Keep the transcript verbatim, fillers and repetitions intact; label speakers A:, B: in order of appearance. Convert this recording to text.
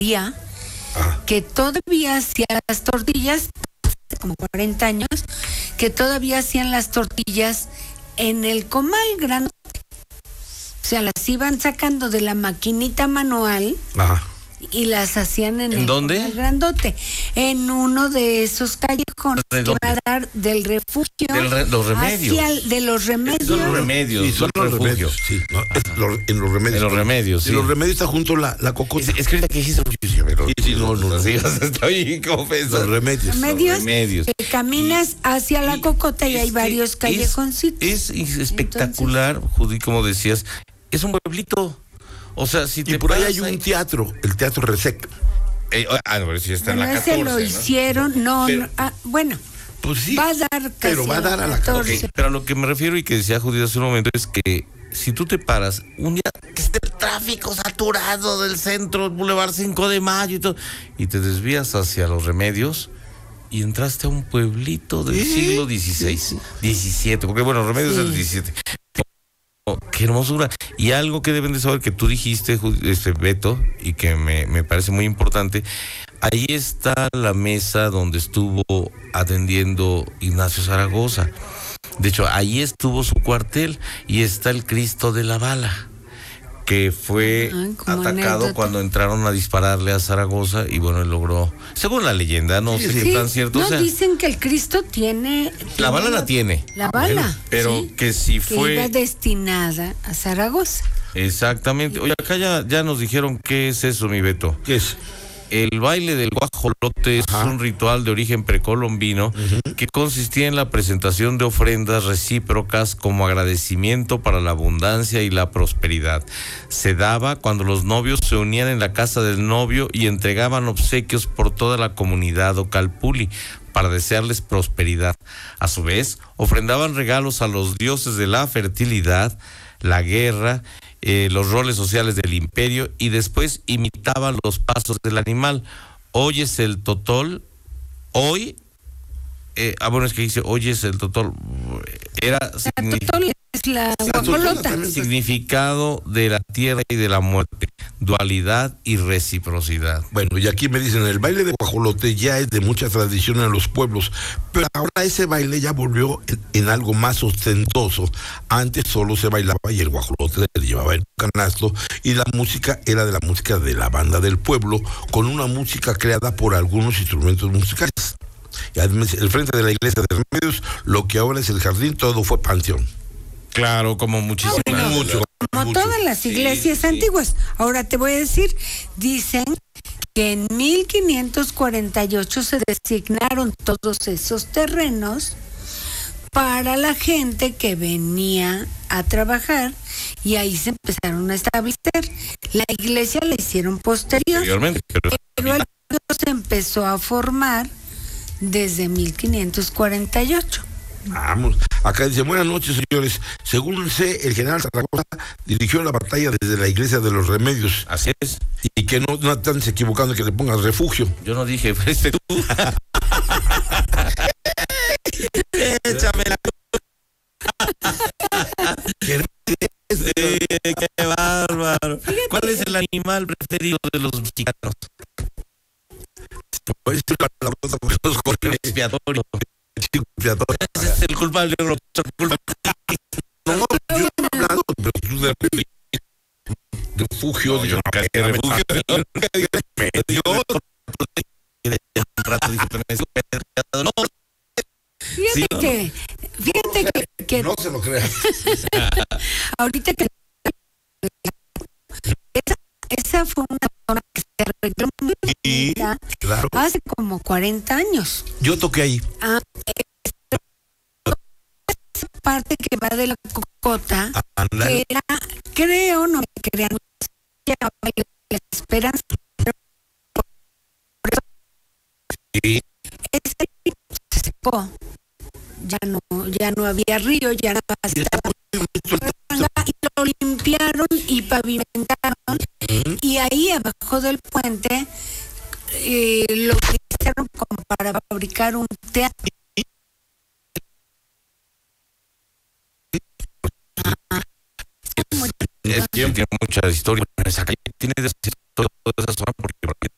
A: panadería ah. que todavía hacía las tortillas, hace como cuarenta años, que todavía hacían las tortillas en el comal grande. O sea, las iban sacando de la maquinita manual. Ajá. Y las hacían en,
B: ¿En
A: el
B: dónde?
A: comal grandote, en uno de esos callejones que va a dar del refugio
B: del re, los remedios.
A: Hacia el, de los remedios.
B: Son los remedios.
C: Sí, son los remedios. Sí, no, es lo, en los remedios.
B: En los remedios, sí.
C: En los remedios está junto la, la cocota.
B: Es, es que ahorita que dijiste mucho, pero
C: sí, sí, no, no, no.
B: Sí, estoy confesando.
C: Los remedios.
A: Remedios.
C: Los
B: remedios.
A: Que caminas y, hacia la cocota y, y hay varios callejoncitos.
B: Es, es espectacular, Entonces, Judy, como decías, es un pueblito. O sea, si te
C: y por ahí hay
B: ahí...
C: un teatro, el Teatro Resec.
B: Eh, ah, no, pero si está
A: bueno,
B: en la catorce,
A: ese lo
B: ¿no?
A: hicieron, no,
B: pero,
A: no ah, bueno,
C: pues sí,
A: va a dar casi
C: pero va a dar a la
A: catorce.
B: Okay, pero a lo que me refiero y que decía Judith hace un momento es que si tú te paras un día que esté el tráfico saturado del centro, el Boulevard cinco de Mayo y todo, y te desvías hacia los remedios y entraste a un pueblito del ¿Eh? siglo dieciséis, diecisiete, porque bueno, remedios sí. del diecisiete. Oh, qué hermosura. Y algo que deben de saber que tú dijiste, este Beto, y que me, me parece muy importante, ahí está la mesa donde estuvo atendiendo Ignacio Zaragoza. De hecho, ahí estuvo su cuartel y está el Cristo de la Bala, que fue Ay, atacado anécdota. Cuando entraron a dispararle a Zaragoza y bueno, él logró, según la leyenda, no sí, sé si sí. es tan cierto.
A: No,
B: o sea,
A: dicen que el Cristo tiene...
B: La bala la tiene.
A: La bala. Bueno,
B: pero
A: sí,
B: que si fue...
A: Que iba destinada a Zaragoza.
B: Exactamente. Oye, acá ya, ya nos dijeron qué es eso, mi Beto.
C: ¿Qué es?
B: El baile del guajolote es Ajá. un ritual de origen precolombino uh-huh. que consistía en la presentación de ofrendas recíprocas como agradecimiento para la abundancia y la prosperidad. Se daba cuando los novios se unían en la casa del novio y entregaban obsequios por toda la comunidad o calpuli para desearles prosperidad. A su vez, ofrendaban regalos a los dioses de la fertilidad, la guerra, Eh, los roles sociales del imperio y después imitaban los pasos del animal. Hoy es el totol, hoy, eh, ah bueno, es que dice, hoy es el totol, era...
A: La totol es la guajolota.
B: Significado de la tierra y de la muerte, dualidad y reciprocidad.
C: Bueno, y aquí me dicen, el baile de guajolote ya es de mucha tradición en los pueblos, pero ahora ese baile ya volvió en, en algo más ostentoso. Antes solo se bailaba y el guajolote le llevaba el canasto y la música era de la música de la banda del pueblo, con una música creada por algunos instrumentos musicales. Y además, el frente de la iglesia de Remedios, lo que ahora es el jardín, todo fue panteón.
B: Claro, como muchísimas.
A: Ah, bueno,
B: mucho,
A: como
B: mucho.
A: todas las iglesias
B: sí,
A: antiguas.
B: Sí.
A: Ahora te voy a decir, dicen que en mil quinientos cuarenta y ocho se designaron todos esos terrenos para la gente que venía a trabajar y ahí se empezaron a establecer. La iglesia la hicieron posterior,
B: Posteriormente, pero,
A: pero el pueblo se empezó a formar desde mil quinientos cuarenta y ocho.
C: Vamos, acá dice, buenas noches señores, según sé, el general Zaragoza dirigió la batalla desde la iglesia de los Remedios.
B: Así es.
C: Y que no, no están equivocando que le pongas refugio.
B: Yo no dije, fuiste tú. Échame la...
C: ¿Qué
B: sí, qué bárbaro. ¿Cuál es el animal preferido de los mexicanos?
C: Pues la cosa por los
B: el expiatorio.
C: Ese
B: es el culpable, el culpable.
C: No, yo no he hablado, pero tú de refugio,
B: no, yo nunca dije refugio, nunca dije medio. No.
A: Fíjate sí, que, fíjate que, que
C: no se lo creas.
A: Ahorita que esa, esa fue una zona que se arregló muy
C: sí, claro.
A: hace como cuarenta años.
C: Yo toqué ahí.
A: Ah, esa parte que va de la cocota, ah, que era, creo, no me crean, la esperanza.
C: Sí.
A: Ese se secó. Ya no, ya no había río, ya nada más estaba y lo limpiaron y pavimentaron uh-huh. y ahí abajo del puente eh, lo utilizaron como para fabricar un teatro.
B: Es que tiene mucha historia. Esa calle tiene toda esa zona porque